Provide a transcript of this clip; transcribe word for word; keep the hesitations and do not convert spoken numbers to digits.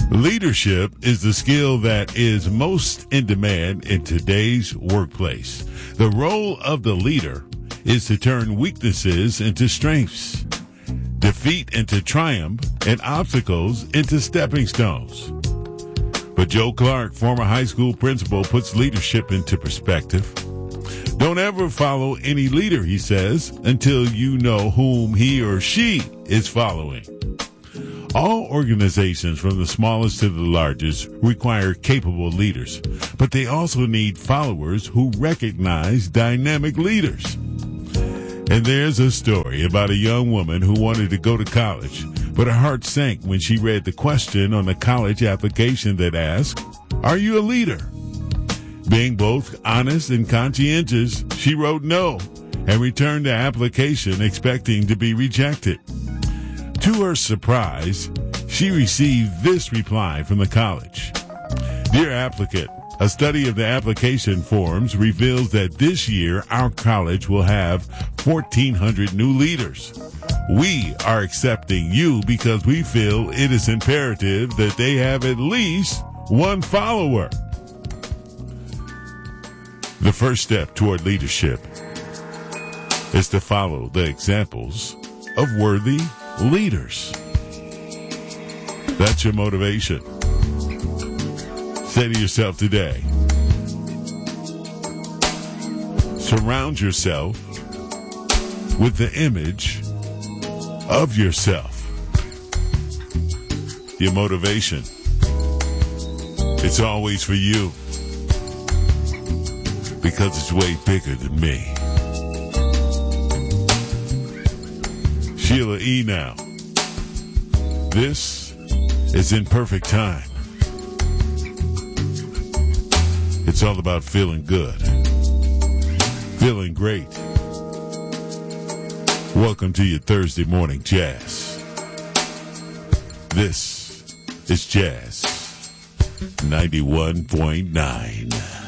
Leadership is the skill that is most in demand in today's workplace. The role of the leader is to turn weaknesses into strengths, defeat into triumph, and obstacles into stepping stones. But Joe Clark, former high school principal, puts leadership into perspective. Don't ever follow any leader, he says, until you know whom he or she is following. All organizations, from the smallest to the largest, require capable leaders, but they also need followers who recognize dynamic leaders. And there's a story about a young woman who wanted to go to college, but her heart sank when she read the question on the college application that asked, "Are you a leader?" Being both honest and conscientious, she wrote no and returned the application expecting to be rejected. To her surprise, she received this reply from the college. "Dear applicant, a study of the application forms reveals that this year our college will have fourteen hundred new leaders. We are accepting you because we feel it is imperative that they have at least one follower." The first step toward leadership is to follow the examples of worthy leaders. That's your motivation. Say to yourself today, surround yourself with the image of yourself. Your motivation, it's always for you, because it's way bigger than me. Sheila E. now. This is In Perfect Time. It's all about feeling good, feeling great. Welcome to your Thursday morning jazz. This is Jazz ninety-one point nine.